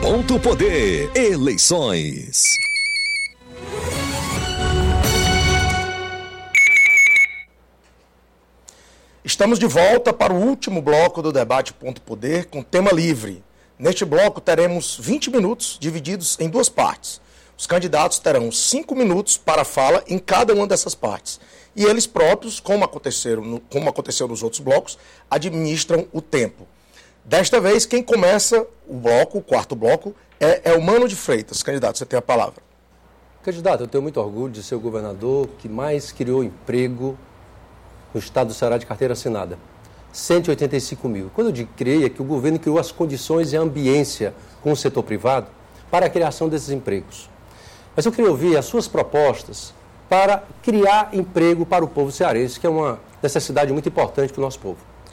Debate.poder. Eleições. Estamos de volta para o último bloco do Debate.poder com tema livre. Neste bloco teremos 20 minutos divididos em duas partes. Os candidatos terão 5 minutos para fala em cada uma dessas partes. E eles próprios, como aconteceu nos outros blocos, administram o tempo. Desta vez, quem começa o quarto bloco, é o Mano de Freitas. Candidato, você tem a palavra. Candidato, eu tenho muito orgulho de ser o governador que mais criou emprego no estado do Ceará de carteira assinada. 185 mil. Quando eu digo criei, é que o governo criou as condições e a ambiência com o setor privado para a criação desses empregos. Mas eu queria ouvir as suas propostas para criar emprego para o povo cearense, que é uma necessidade muito importante para o nosso povo.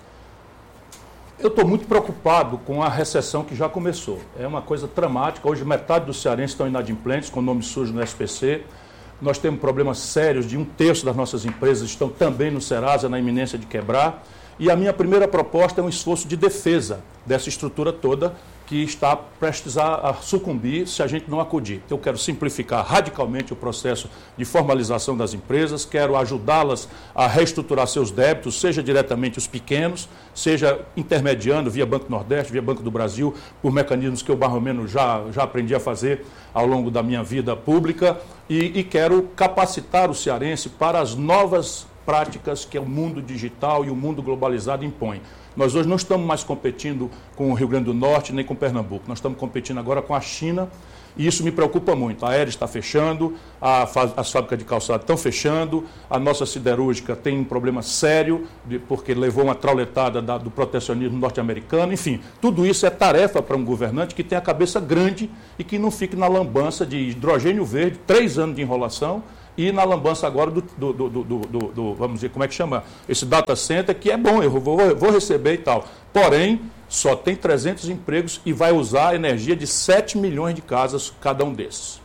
Eu estou muito preocupado com a recessão que já começou. É uma coisa dramática. Hoje, metade dos cearenses estão inadimplentes, com nome sujo no SPC. Nós temos problemas sérios de 1/3 das nossas empresas estão também no Serasa, na iminência de quebrar. E a minha primeira proposta é um esforço de defesa dessa estrutura toda que está prestes a sucumbir se a gente não acudir. Eu quero simplificar radicalmente o processo de formalização das empresas, quero ajudá-las a reestruturar seus débitos, seja diretamente os pequenos, seja intermediando via Banco Nordeste, via Banco do Brasil, por mecanismos que eu mais ou menos já aprendi a fazer ao longo da minha vida pública e quero capacitar o cearense para as novas práticas que o mundo digital e o mundo globalizado impõem. Nós hoje não estamos mais competindo com o Rio Grande do Norte nem com Pernambuco, nós estamos competindo agora com a China e isso me preocupa muito. A Aérea está fechando, as fábricas de calçado estão fechando, a nossa siderúrgica tem um problema sério porque levou uma trauletada do protecionismo norte-americano. Enfim, tudo isso é tarefa para um governante que tem a cabeça grande e que não fique na lambança de hidrogênio verde, 3 anos de enrolação, e na lambança agora vamos dizer, como é que chama? Esse data center, que é bom, eu vou receber e tal. Porém, só tem 300 empregos e vai usar a energia de 7 milhões de casas, cada um desses.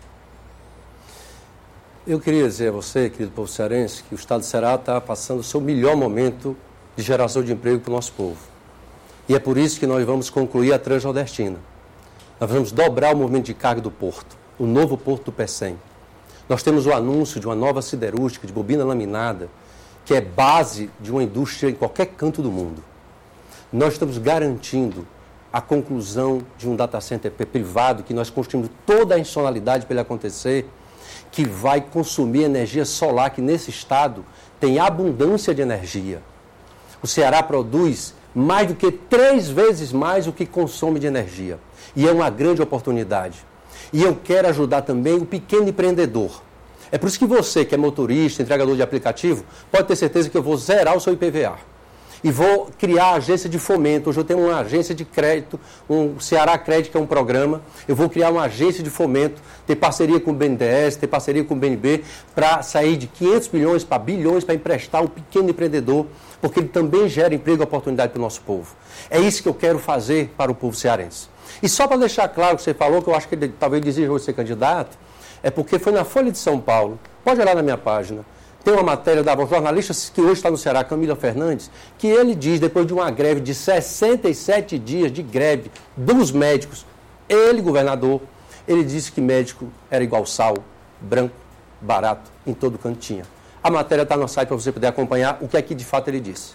Eu queria dizer a você, querido povo cearense, que o estado do Ceará está passando o seu melhor momento de geração de emprego para o nosso povo. E é por isso que nós vamos concluir a Transnordestina. Nós vamos dobrar o movimento de carga do porto, o novo porto do Pecém. Nós temos o anúncio de uma nova siderúrgica de bobina laminada, que é base de uma indústria em qualquer canto do mundo. Nós estamos garantindo a conclusão de um data center privado, que nós construímos toda a institucionalidade para ele acontecer, que vai consumir energia solar, que nesse estado tem abundância de energia. O Ceará produz mais do que 3 vezes mais o que consome de energia. E é uma grande oportunidade. E eu quero ajudar também o pequeno empreendedor. É por isso que você, que é motorista, entregador de aplicativo, pode ter certeza que eu vou zerar o seu IPVA. E vou criar a agência de fomento. Hoje eu tenho uma agência de crédito, um Ceará Crédito, que é um programa. Eu vou criar uma agência de fomento, ter parceria com o BNDES, ter parceria com o BNB, para sair de 500 milhões para bilhões, para emprestar o pequeno empreendedor, porque ele também gera emprego e oportunidade para o nosso povo. É isso que eu quero fazer para o povo cearense. E só para deixar claro o que você falou, que eu acho que ele talvez deseja hoje ser candidato, é porque foi na Folha de São Paulo, pode olhar na minha página, tem uma matéria da jornalista que hoje está no Ceará, Camila Fernandes, que ele diz, depois de uma greve de 67 dias de greve dos médicos, ele, governador, ele disse que médico era igual sal, branco, barato, em todo canto tinha. A matéria está no site para você poder acompanhar o que é que de fato ele disse.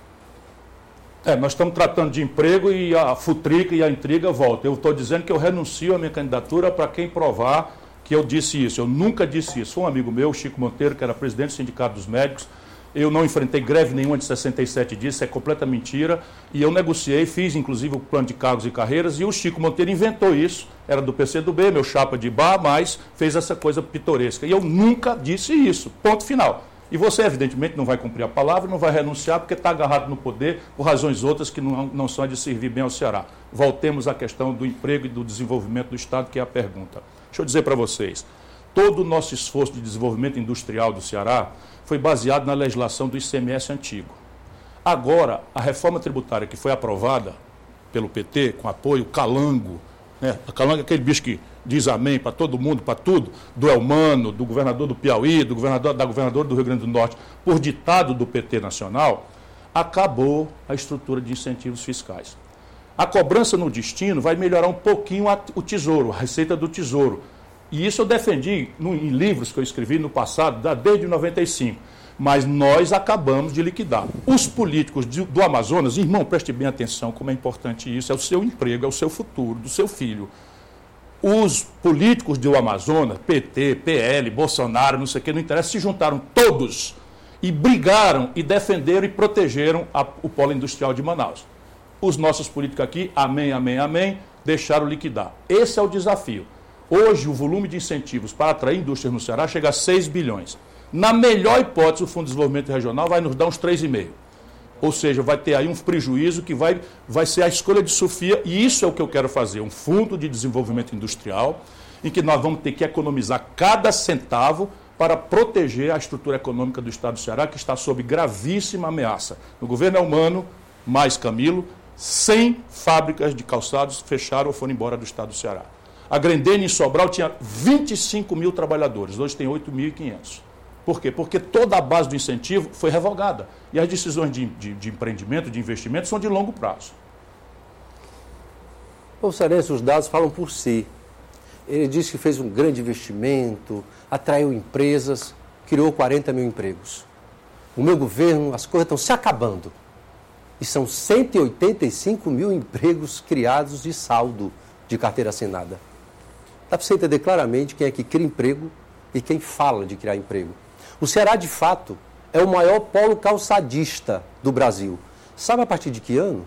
Nós estamos tratando de emprego e a futrica e a intriga voltam. Eu estou dizendo que eu renuncio à minha candidatura para quem provar que eu disse isso. Eu nunca disse isso. Foi um amigo meu, Chico Monteiro, que era presidente do Sindicato dos Médicos. Eu não enfrentei greve nenhuma de 67 dias, isso é completa mentira. E eu negociei, fiz inclusive o plano de cargos e carreiras, e o Chico Monteiro inventou isso. Era do PCdoB, meu chapa de bar, mas fez essa coisa pitoresca. E eu nunca disse isso. Ponto final. E você, evidentemente, não vai cumprir a palavra, não vai renunciar, porque está agarrado no poder por razões outras que não são de servir bem ao Ceará. Voltemos à questão do emprego e do desenvolvimento do Estado, que é a pergunta. Deixa eu dizer para vocês, todo o nosso esforço de desenvolvimento industrial do Ceará foi baseado na legislação do ICMS antigo. Agora, a reforma tributária que foi aprovada pelo PT, com apoio Calango, né? A Calango é aquele bicho que diz amém para todo mundo, para tudo, do Elmano, do governador do Piauí, da governadora do Rio Grande do Norte, por ditado do PT nacional, acabou a estrutura de incentivos fiscais. A cobrança no destino vai melhorar um pouquinho o tesouro, a receita do tesouro. E isso eu defendi em livros que eu escrevi no passado, desde 95. Mas nós acabamos de liquidar. Os políticos do Amazonas, irmão, preste bem atenção como é importante isso, é o seu emprego, é o seu futuro, do seu filho. Os políticos do Amazonas, PT, PL, Bolsonaro, não sei o que, não interessa, se juntaram todos e brigaram e defenderam e protegeram o polo industrial de Manaus. Os nossos políticos aqui, amém, amém, amém, deixaram liquidar. Esse é o desafio. Hoje, o volume de incentivos para atrair indústrias no Ceará chega a 6 bilhões. Na melhor hipótese, o Fundo de Desenvolvimento Regional vai nos dar uns 3,5. Ou seja, vai ter aí um prejuízo que vai ser a escolha de Sofia, e isso é o que eu quero fazer, um fundo de desenvolvimento industrial, em que nós vamos ter que economizar cada centavo para proteger a estrutura econômica do Estado do Ceará, que está sob gravíssima ameaça. No governo Elmano, mais Camilo, 100 fábricas de calçados fecharam ou foram embora do Estado do Ceará. A Grendene em Sobral tinha 25 mil trabalhadores, hoje tem 8.500. Por quê? Porque toda a base do incentivo foi revogada. E as decisões de empreendimento, de investimento, são de longo prazo. Bom, Cearense, os dados falam por si. Ele disse que fez um grande investimento, atraiu empresas, criou 40 mil empregos. O meu governo, as coisas estão se acabando. E são 185 mil empregos criados de saldo de carteira assinada. Dá para você entender claramente quem é que cria emprego e quem fala de criar emprego. O Ceará, de fato, é o maior polo calçadista do Brasil. Sabe a partir de que ano?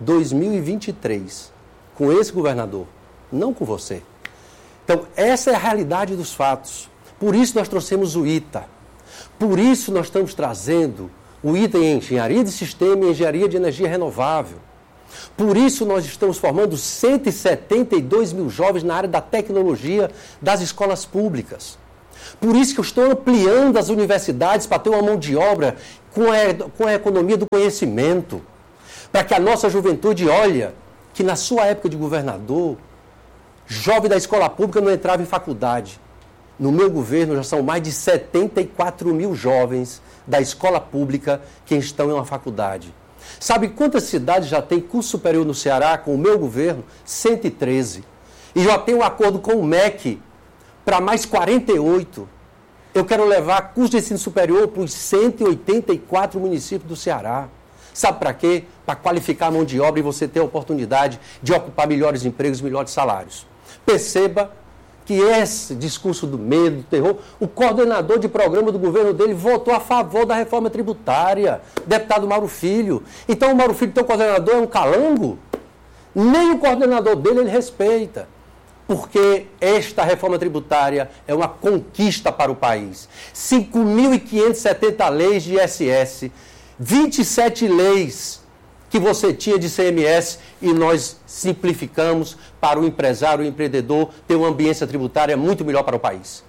2023. Com esse governador, não com você. Então, essa é a realidade dos fatos. Por isso nós trouxemos o ITA. Por isso nós estamos trazendo o ITA em engenharia de sistema e engenharia de energia renovável. Por isso nós estamos formando 172 mil jovens na área da tecnologia das escolas públicas. Por isso que eu estou ampliando as universidades para ter uma mão de obra com a economia do conhecimento. Para que a nossa juventude olhe que na sua época de governador, jovem da escola pública não entrava em faculdade. No meu governo já são mais de 74 mil jovens da escola pública que estão em uma faculdade. Sabe quantas cidades já tem curso superior no Ceará com o meu governo? 113. E já tem um acordo com o MEC para mais 48. Eu quero levar curso de ensino superior para os 184 municípios do Ceará. Sabe para quê? Para qualificar a mão de obra e você ter a oportunidade de ocupar melhores empregos, melhores salários. Perceba que esse discurso do medo, do terror, o coordenador de programa do governo dele votou a favor da reforma tributária, deputado Mauro Filho. Então o Mauro Filho, teu coordenador, é um calango? Nem o coordenador dele ele respeita. Porque esta reforma tributária é uma conquista para o país. 5.570 leis de ISS, 27 leis que você tinha de CMS e nós simplificamos para o empresário, o empreendedor, ter uma ambiência tributária muito melhor para o país.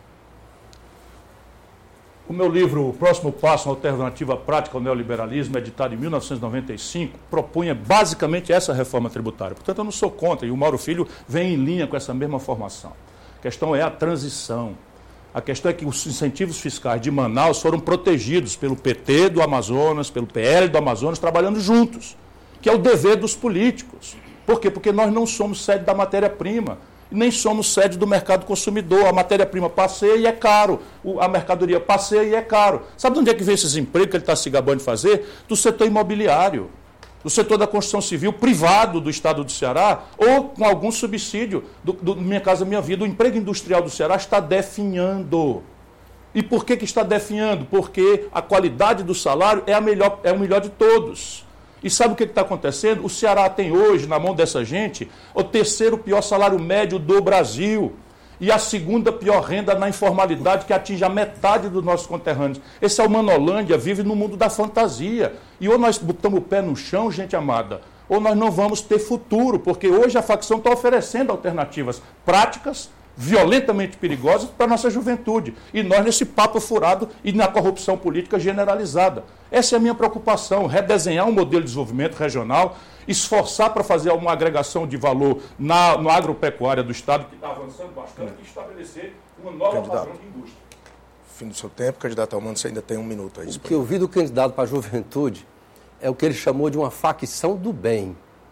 O meu livro, O Próximo Passo, uma alternativa prática ao neoliberalismo, editado em 1995, propunha basicamente essa reforma tributária. Portanto, eu não sou contra, e o Mauro Filho vem em linha com essa mesma formação. A questão é a transição. A questão é que os incentivos fiscais de Manaus foram protegidos pelo PT do Amazonas, pelo PL do Amazonas, trabalhando juntos, que é o dever dos políticos. Por quê? Porque nós não somos sede da matéria-prima. Nem somos sede do mercado consumidor. A matéria-prima passeia e é caro. A mercadoria passeia e é caro. Sabe de onde é que vem esses empregos que ele está se gabando de fazer? Do setor imobiliário, do setor da construção civil privado do Estado do Ceará, ou com algum subsídio do Minha Casa Minha Vida. O emprego industrial do Ceará está definhando. E por que está definhando? Porque a qualidade do salário é o melhor de todos. E sabe o que está acontecendo? O Ceará tem hoje, na mão dessa gente, o terceiro pior salário médio do Brasil e a segunda pior renda na informalidade, que atinge a metade dos nossos conterrâneos. Esse é o Manolândia, vive no mundo da fantasia. E ou nós botamos o pé no chão, gente amada, ou nós não vamos ter futuro, porque hoje a facção está oferecendo alternativas práticas, violentamente perigosas para a nossa juventude. E nós nesse papo furado e na corrupção política generalizada. Essa é a minha preocupação, redesenhar um modelo de desenvolvimento regional, esforçar para fazer uma agregação de valor na agropecuária do Estado, que está avançando bastante, e estabelecer uma nova padrão de indústria. Fim do seu tempo, candidato Elmano, você ainda tem um minuto aí. O que eu vi do candidato para a juventude é o que ele chamou de uma facção do bem.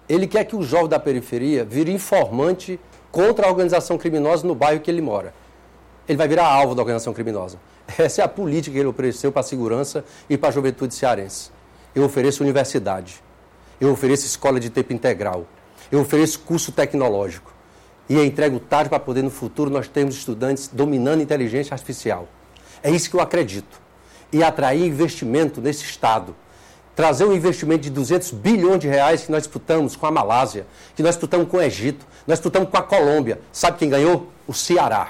Ele quer que o jovem da periferia vire informante contra a organização criminosa no bairro que ele mora. Ele vai virar alvo da organização criminosa. Essa é a política que ele ofereceu para a segurança e para a juventude cearense. Eu ofereço universidade. Eu ofereço escola de tempo integral. Eu ofereço curso tecnológico. E eu entrego tarde para poder, no futuro, nós termos estudantes dominando inteligência artificial. É isso que eu acredito. E atrair investimento nesse Estado. Trazer um investimento de 200 bilhões de reais que nós disputamos com a Malásia, que nós disputamos com o Egito, nós disputamos com a Colômbia. Sabe quem ganhou? O Ceará.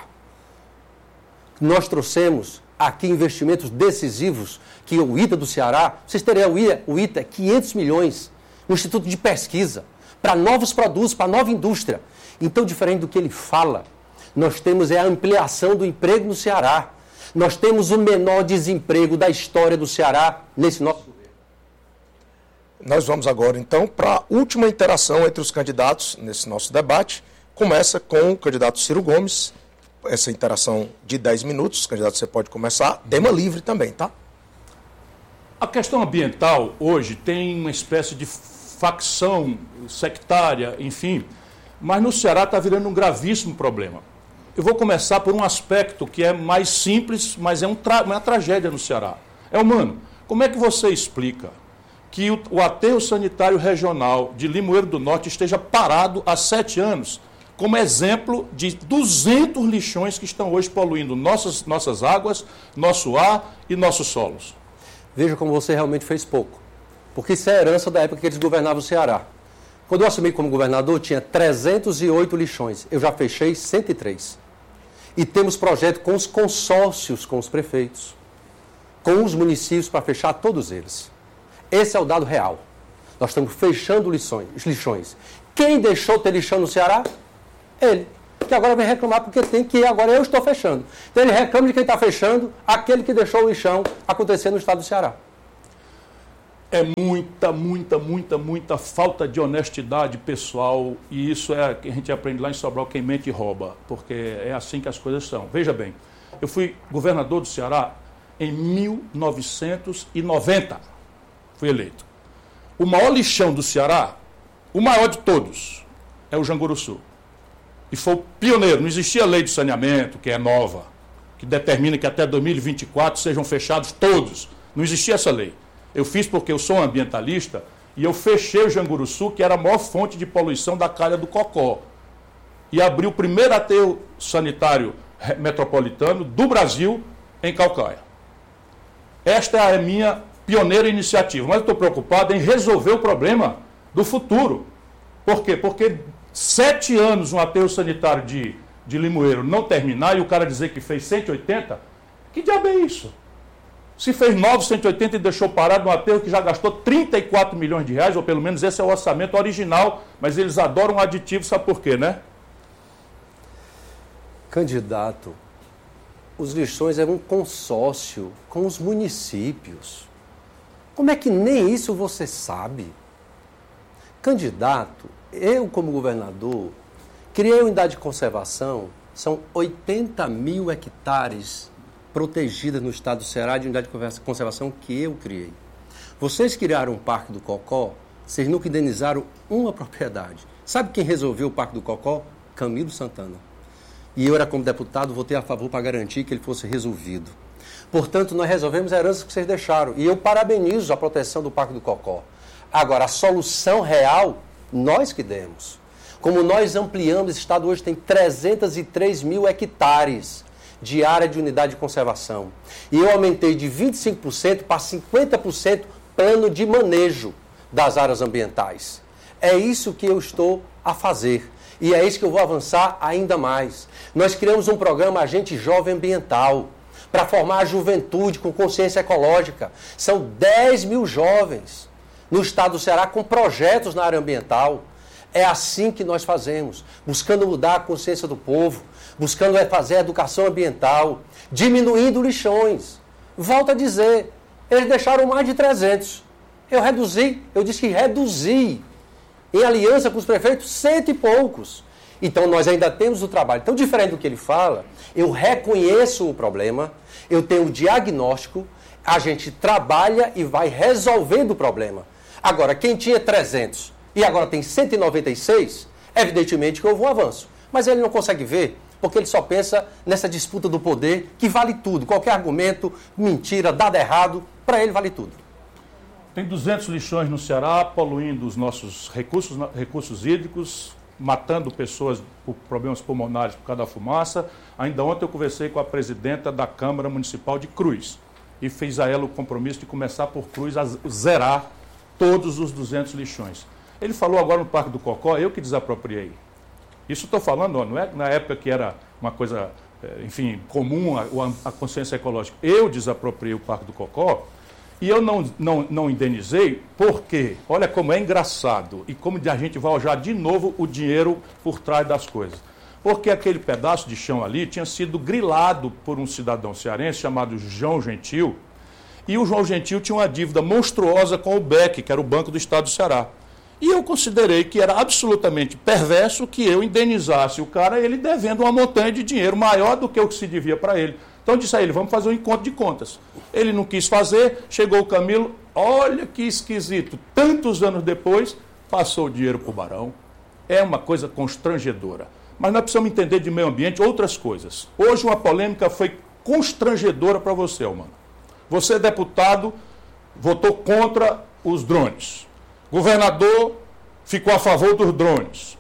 Nós trouxemos aqui investimentos decisivos, que o ITA do Ceará, vocês terem o ITA é 500 milhões, um instituto de pesquisa, para novos produtos, para nova indústria. Então, diferente do que ele fala, nós temos a ampliação do emprego no Ceará. Nós temos o menor desemprego da história do Ceará nesse nosso governo. Nós vamos agora, então, para a última interação entre os candidatos nesse nosso debate. Começa com o candidato Ciro Gomes. Essa interação de 10 minutos. Candidato, você pode começar. Tema livre também, tá? A questão ambiental hoje tem uma espécie de facção sectária, enfim, mas no Ceará está virando um gravíssimo problema. Eu vou começar por um aspecto que é mais simples, mas é uma tragédia no Ceará. Mano, como é que você explica que o aterro sanitário regional de Limoeiro do Norte esteja parado há 7 anos, como exemplo de 200 lixões que estão hoje poluindo nossas águas, nosso ar e nossos solos? Veja como você realmente fez pouco. Porque isso é herança da época que eles governavam o Ceará. Quando eu assumi como governador, tinha 308 lixões. Eu já fechei 103. E temos projeto com os consórcios, com os prefeitos, com os municípios para fechar todos eles. Esse é o dado real. Nós estamos fechando lixões. Quem deixou ter lixão no Ceará? Ele. Que agora vem reclamar porque tem que agora eu estou fechando. Então ele reclama de quem está fechando, aquele que deixou o lixão acontecer no estado do Ceará. É muita falta de honestidade pessoal, e isso é que a gente aprende lá em Sobral, quem mente rouba, porque é assim que as coisas são. Veja bem, eu fui governador do Ceará em 1990, fui eleito. O maior lixão do Ceará, o maior de todos, é o Janguruçu. E foi o pioneiro, não existia lei de saneamento, que é nova, que determina que até 2024 sejam fechados todos. Não existia essa lei. Eu fiz porque eu sou um ambientalista e eu fechei o Janguruçu, que era a maior fonte de poluição da calha do Cocó. E abri o primeiro aterro sanitário metropolitano do Brasil em Caucaia. Esta é a minha pioneira iniciativa. Mas eu estou preocupado em resolver o problema do futuro. Por quê? Porque 7 anos um aterro sanitário de Limoeiro não terminar e o cara dizer que fez 180, que diabo é isso? Se fez novos 180 e deixou parado um aterro que já gastou 34 milhões de reais, ou pelo menos esse é o orçamento original, mas eles adoram aditivo, sabe por quê, né? Candidato, os lixões é um consórcio com os municípios. Como é que nem isso você sabe? Candidato, eu como governador, criei a unidade de conservação, são 80 mil hectares protegidas no estado do Ceará de unidade de conservação que eu criei. Vocês criaram o Parque do Cocó, vocês nunca indenizaram uma propriedade. Sabe quem resolveu o Parque do Cocó? Camilo Santana. E eu era como deputado, votei a favor para garantir que ele fosse resolvido. Portanto, nós resolvemos a herança que vocês deixaram. E eu parabenizo a proteção do Parque do Cocó. Agora, a solução real, nós que demos. Como nós ampliamos, esse estado hoje tem 303 mil hectares de área de unidade de conservação. E eu aumentei de 25% para 50% plano de manejo das áreas ambientais. É isso que eu estou a fazer. E é isso que eu vou avançar ainda mais. Nós criamos um programa Agente Jovem Ambiental para formar a juventude com consciência ecológica. São 10 mil jovens no estado do Ceará com projetos na área ambiental. É assim que nós fazemos, buscando mudar a consciência do povo, buscando fazer a educação ambiental, diminuindo lixões. Volto a dizer, eles deixaram mais de 300. Eu disse que reduzi, em aliança com os prefeitos, 100 e poucos. Então nós ainda temos o trabalho. Então, diferente do que ele fala, eu reconheço o problema, eu tenho o diagnóstico, a gente trabalha e vai resolvendo o problema. Agora, quem tinha 300 e agora tem 196, evidentemente que houve um avanço. Mas ele não consegue ver, porque ele só pensa nessa disputa do poder, que vale tudo. Qualquer argumento, mentira, dado errado, para ele vale tudo. Tem 200 lixões no Ceará, poluindo os nossos recursos hídricos, matando pessoas por problemas pulmonares por causa da fumaça. Ainda ontem eu conversei com a presidenta da Câmara Municipal de Cruz e fiz a ela o compromisso de começar por Cruz a zerar todos os 200 lixões. Ele falou agora no Parque do Cocó, eu que desapropriei. Isso estou falando, ó, não é na época que era uma coisa, enfim, comum a consciência ecológica. Eu desapropriei o Parque do Cocó e eu não indenizei porque, olha como é engraçado e como a gente vai aljar de novo o dinheiro por trás das coisas. Porque aquele pedaço de chão ali tinha sido grilado por um cidadão cearense chamado João Gentil, e o João Gentil tinha uma dívida monstruosa com o BEC, que era o Banco do Estado do Ceará. E eu considerei que era absolutamente perverso que eu indenizasse o cara, ele devendo uma montanha de dinheiro maior do que o que se devia para ele. Então disse a ele, vamos fazer um encontro de contas. Ele não quis fazer, chegou o Camilo, olha que esquisito, tantos anos depois, passou o dinheiro para o Barão. É uma coisa constrangedora. Mas nós precisamos entender de meio ambiente outras coisas. Hoje uma polêmica foi constrangedora para você, Almano. Você, deputado, votou contra os drones. Governador ficou a favor dos drones.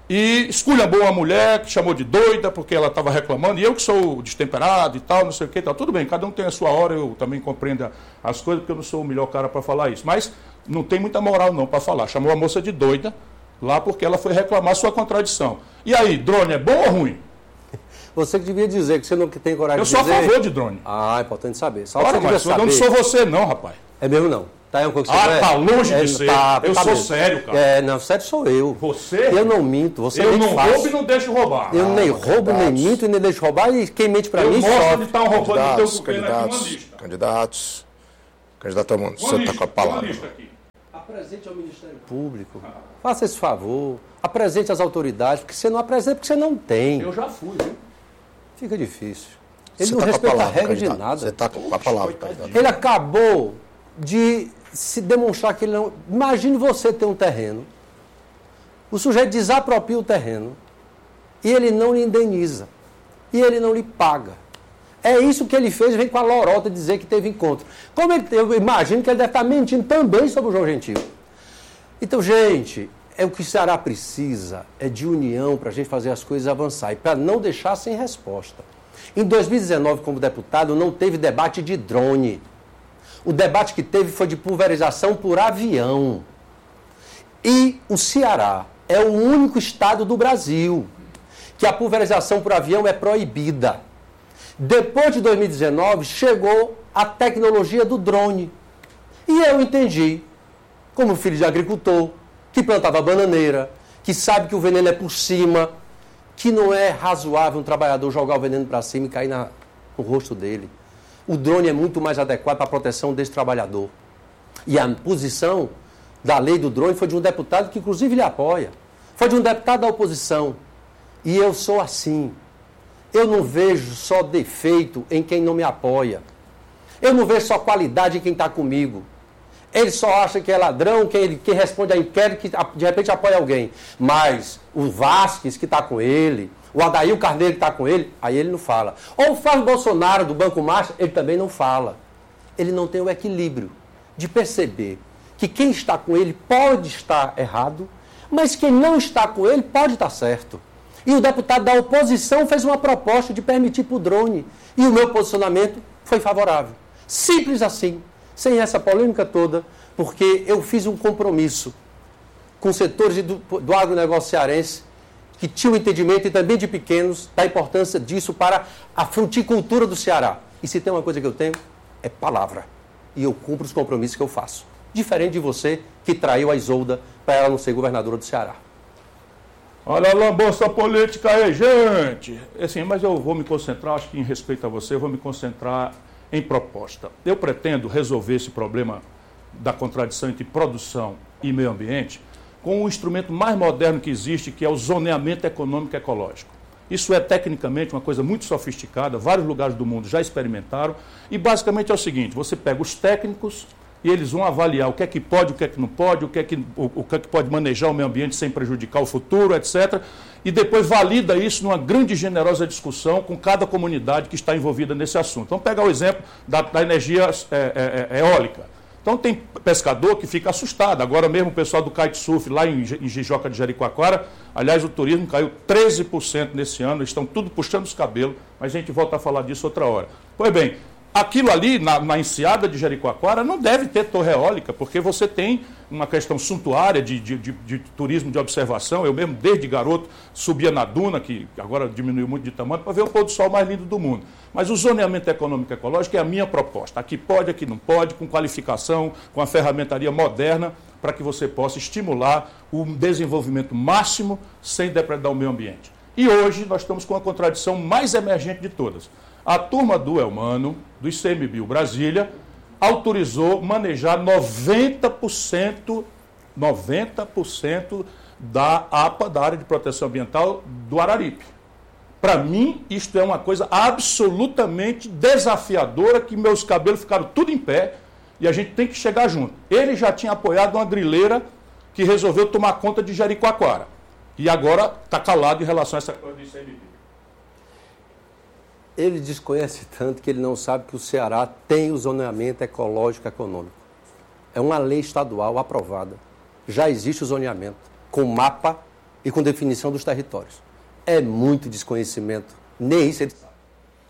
E esculhambou uma mulher que chamou de doida porque ela estava reclamando. E eu que sou destemperado e tal, não sei o que, tal. Tudo bem, cada um tem a sua hora, eu também compreendo as coisas, porque eu não sou o melhor cara para falar isso. Mas não tem muita moral não para falar. Chamou a moça de doida lá porque ela foi reclamar sua contradição. E aí, drone é bom ou ruim? Você que devia dizer, que você não tem coragem de dizer. Eu sou a favor de drone. Ah, é importante saber. Só ora, mas eu não sou você não, rapaz. É mesmo não. Tá, tá longe de ser. Eu sou sério, cara. Não, sério sou eu. Você? Eu não minto. Você eu não roubo e não deixo roubar. Eu nem roubo, nem minto e nem deixo roubar. E quem mente pra mim sofre. Eu mostro onde está um roubando do teu governo aqui uma lista. Candidato Almano, você está com a palavra. Apresente ao Ministério Público. Faça esse favor. Apresente às autoridades, porque você não apresenta, porque você não tem. Eu já fui, viu? Fica difícil. Ele não respeita a regra de nada. Você está com a palavra, candidato. Ele acabou de se demonstrar que ele não... Imagine você ter um terreno, o sujeito desapropria o terreno e ele não lhe indeniza, e ele não lhe paga. É isso que ele fez, vem com a lorota dizer que teve encontro. Eu imagino que ele deve estar mentindo também sobre o João Gentil. Então, gente, o que o Ceará precisa é de união para a gente fazer as coisas avançar e para não deixar sem resposta. Em 2019, como deputado, não teve debate de drone. O debate que teve foi de pulverização por avião. E o Ceará é o único estado do Brasil que a pulverização por avião é proibida. Depois de 2019, chegou a tecnologia do drone. E eu entendi, como filho de agricultor, que plantava bananeira, que sabe que o veneno é por cima, que não é razoável um trabalhador jogar o veneno para cima e cair no rosto dele. O drone é muito mais adequado para a proteção desse trabalhador. E a posição da lei do drone foi de um deputado que, inclusive, lhe apoia. Foi de um deputado da oposição. E eu sou assim. Eu não vejo só defeito em quem não me apoia. Eu não vejo só qualidade em quem está comigo. Ele só acha que é ladrão, quem responde a inquérito, que de repente apoia alguém. Mas o Vasquez, que está com ele, o Adair Carneiro, que está com ele, aí ele não fala. Ou o Flávio Bolsonaro, do Banco Marcha, ele também não fala. Ele não tem o equilíbrio de perceber que quem está com ele pode estar errado, mas quem não está com ele pode estar certo. E o deputado da oposição fez uma proposta de permitir para o drone. E o meu posicionamento foi favorável. Simples assim. Sem essa polêmica toda, porque eu fiz um compromisso com setores do agronegócio cearense que tinham entendimento, e também de pequenos, da importância disso para a fruticultura do Ceará. E se tem uma coisa que eu tenho, é palavra. E eu cumpro os compromissos que eu faço. Diferente de você, que traiu a Isolda para ela não ser governadora do Ceará. Olha a lambança política aí, gente! Assim, mas eu vou me concentrar, acho que em respeito a você, eu vou me concentrar em proposta. Eu pretendo resolver esse problema da contradição entre produção e meio ambiente com o instrumento mais moderno que existe, que é o zoneamento econômico ecológico. Isso é tecnicamente uma coisa muito sofisticada, vários lugares do mundo já experimentaram, e basicamente é o seguinte: você pega os técnicos, e eles vão avaliar o que é que pode, o que é que não pode, o que é que pode manejar o meio ambiente sem prejudicar o futuro, etc. E depois valida isso numa grande e generosa discussão com cada comunidade que está envolvida nesse assunto. Vamos pegar o exemplo da energia eólica. Então tem pescador que fica assustado. Agora mesmo o pessoal do kitesurf lá em Jijoca de Jericoacoara, aliás, o turismo caiu 13% nesse ano, estão tudo puxando os cabelos, mas a gente volta a falar disso outra hora. Pois bem, aquilo ali, na enseada de Jericoacoara, não deve ter torre eólica, porque você tem uma questão suntuária de turismo de observação. Eu mesmo, desde garoto, subia na duna, que agora diminuiu muito de tamanho, para ver o pôr do sol mais lindo do mundo. Mas o zoneamento econômico e ecológico é a minha proposta. Aqui pode, aqui não pode, com qualificação, com a ferramentaria moderna, para que você possa estimular o desenvolvimento máximo sem depredar o meio ambiente. E hoje nós estamos com a contradição mais emergente de todas. A turma do Elmano, do ICMBio Brasília, autorizou manejar 90% da APA, da Área de Proteção Ambiental do Araripe. Para mim, isto é uma coisa absolutamente desafiadora, que meus cabelos ficaram tudo em pé e a gente tem que chegar junto. Ele já tinha apoiado uma grileira que resolveu tomar conta de Jericoacoara. E agora está calado em relação a essa coisa do ICMBio. Ele desconhece tanto que ele não sabe que o Ceará tem o zoneamento ecológico econômico. É uma lei estadual aprovada. Já existe o zoneamento, com mapa e com definição dos territórios. É muito desconhecimento. Nem isso ele sabe.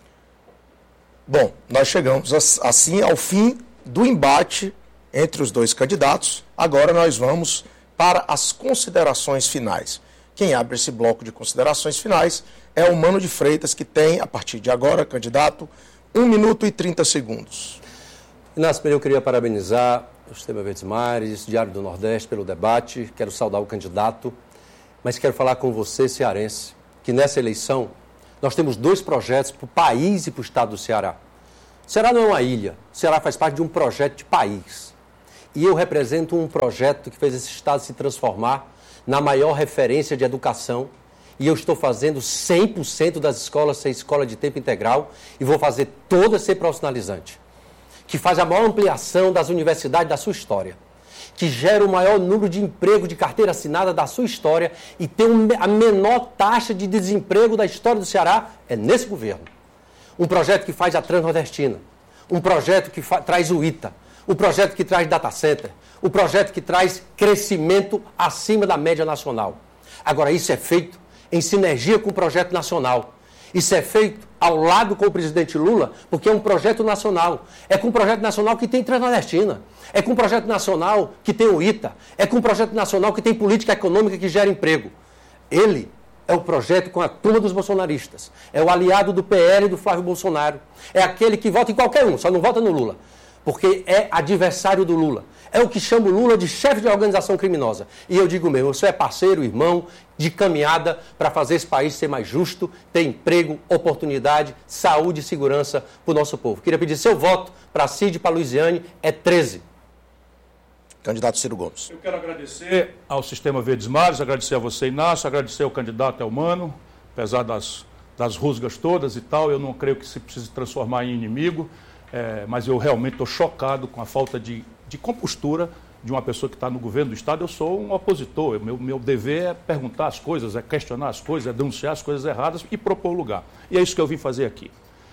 Bom, nós chegamos assim ao fim do embate entre os dois candidatos. Agora nós vamos para as considerações finais. Quem abre esse bloco de considerações finais é o Mano de Freitas, que tem, a partir de agora, candidato, 1 minuto e 30 segundos. Inácio, eu queria parabenizar o Sistema Verdes Mares, Diário do Nordeste, pelo debate. Quero saudar o candidato, mas quero falar com você, cearense, que nessa eleição nós temos 2 projetos para o país e para o estado do Ceará. O Ceará não é uma ilha, o Ceará faz parte de um projeto de país. E eu represento um projeto que fez esse estado se transformar na maior referência de educação, e eu estou fazendo 100% das escolas ser escola de tempo integral e vou fazer todas ser profissionalizante, que faz a maior ampliação das universidades da sua história, que gera o maior número de emprego de carteira assinada da sua história e tem a menor taxa de desemprego da história do Ceará, é nesse governo. Um projeto que faz a Transnordestina, um projeto que traz o ITA, um projeto que traz data center, um projeto que traz crescimento acima da média nacional. Agora, isso é feito em sinergia com o projeto nacional. Isso é feito ao lado com o presidente Lula, porque é um projeto nacional. É com um projeto nacional que tem Transnordestina. É com um projeto nacional que tem o ITA. É com um projeto nacional que tem política econômica que gera emprego. Ele é o projeto com a turma dos bolsonaristas. É o aliado do PL e do Flávio Bolsonaro. É aquele que vota em qualquer um, só não vota no Lula, porque é adversário do Lula. É o que chama o Lula de chefe de organização criminosa. E eu digo mesmo, você é parceiro, irmão, de caminhada para fazer esse país ser mais justo, ter emprego, oportunidade, saúde e segurança para o nosso povo. Queria pedir seu voto para Cid e para Luiziane, é 13. Candidato Ciro Gomes. Eu quero agradecer ao Sistema Verdes Mares, agradecer a você, Inácio, agradecer ao candidato Elmano, apesar das rusgas todas e tal, eu não creio que se precise transformar em inimigo, mas eu realmente estou chocado com a falta de compostura de uma pessoa que está no governo do Estado. Eu sou um opositor, meu dever é perguntar as coisas, é questionar as coisas, é denunciar as coisas erradas e propor lugar. E é isso que eu vim fazer aqui.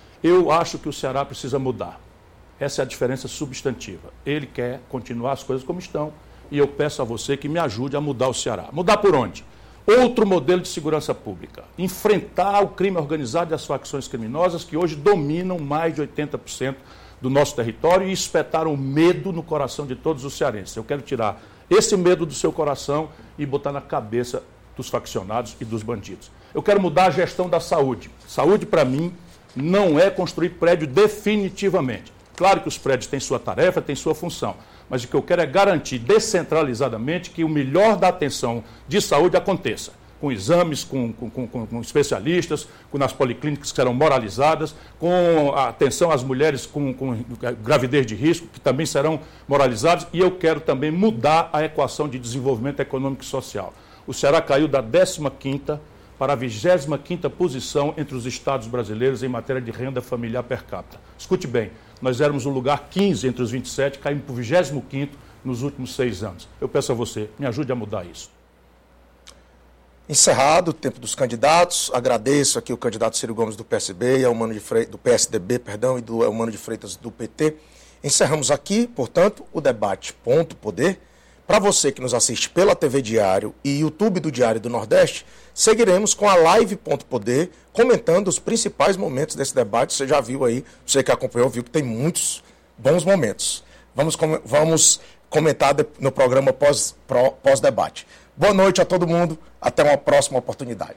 Eu acho que o Ceará precisa mudar. Essa é a diferença substantiva. Ele quer continuar as coisas como estão e eu peço a você que me ajude a mudar o Ceará. Mudar por onde? Outro modelo de segurança pública. Enfrentar o crime organizado e as facções criminosas que hoje dominam mais de 80% do nosso território e espetaram medo no coração de todos os cearenses. Eu quero tirar esse medo do seu coração e botar na cabeça dos faccionados e dos bandidos. Eu quero mudar a gestão da saúde. Saúde, para mim, não é construir prédio definitivamente. Claro que os prédios têm sua tarefa, têm sua função, mas o que eu quero é garantir descentralizadamente que o melhor da atenção de saúde aconteça, com exames, com especialistas, nas policlínicas que serão moralizadas, com a atenção às mulheres com gravidez de risco, que também serão moralizadas, e eu quero também mudar a equação de desenvolvimento econômico e social. O Ceará caiu da 15ª para a 25ª posição entre os estados brasileiros em matéria de renda familiar per capita. Escute bem, nós éramos o lugar 15 entre os 27, caímos para o 25º nos últimos 6 anos. Eu peço a você, me ajude a mudar isso. Encerrado o tempo dos candidatos, agradeço aqui o candidato Ciro Gomes do PSB, do PSDB, perdão, e do Eumano de Freitas do PT. Encerramos aqui, portanto, o debate Ponto Poder. Para você que nos assiste pela TV Diário e YouTube do Diário do Nordeste, seguiremos com a Live Ponto Poder, comentando os principais momentos desse debate. Você já viu aí, você que acompanhou, viu que tem muitos bons momentos. Vamos comentar no programa pós-debate. Boa noite a todo mundo, até uma próxima oportunidade.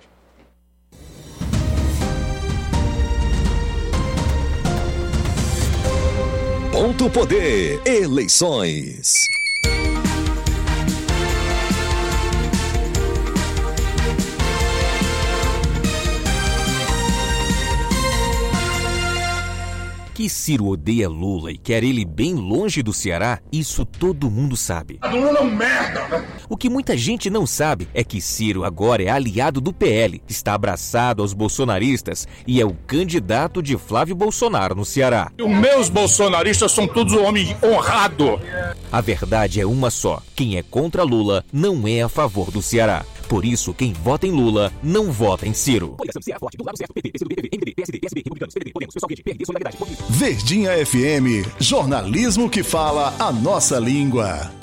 Ponto Poder, eleições. Que Ciro odeia Lula e quer ele bem longe do Ceará, isso todo mundo sabe. Lula é um merda! O que muita gente não sabe é que Ciro agora é aliado do PL, está abraçado aos bolsonaristas e é o candidato de Flávio Bolsonaro no Ceará. Os meus bolsonaristas são todos homens honrados. A verdade é uma só: quem é contra Lula não é a favor do Ceará. Por isso, quem vota em Lula não vota em Ciro. Verdinha FM, jornalismo que fala a nossa língua.